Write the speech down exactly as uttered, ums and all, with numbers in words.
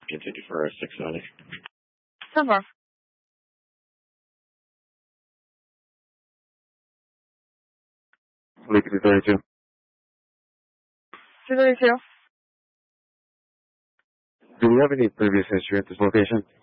continue for six ninety. ten four. Leak two thirty-two. two thirty-two. Do we have any previous history at this location?